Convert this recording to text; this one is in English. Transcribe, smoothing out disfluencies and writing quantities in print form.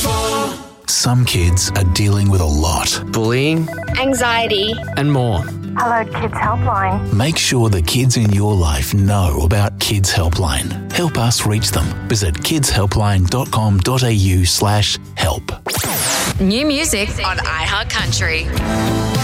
Some kids are dealing with a lot. Bullying, anxiety, and more. Hello Kids Helpline. Make sure the kids in your life know about Kids Helpline. Help us reach them. Visit kidshelpline.com.au/help. New music on iHeart Country.